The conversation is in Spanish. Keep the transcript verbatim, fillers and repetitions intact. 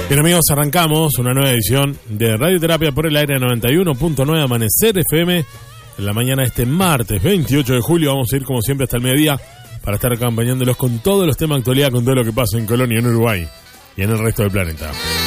Bien amigos, arrancamos una nueva edición de Radioterapia por el aire noventa y uno punto nueve Amanecer F M. En la mañana de este martes veintiocho de julio vamos a ir como siempre hasta el mediodía para estar acompañándolos con todos los temas de actualidad, con todo lo que pasa en Colonia, en Uruguay y en el resto del planeta.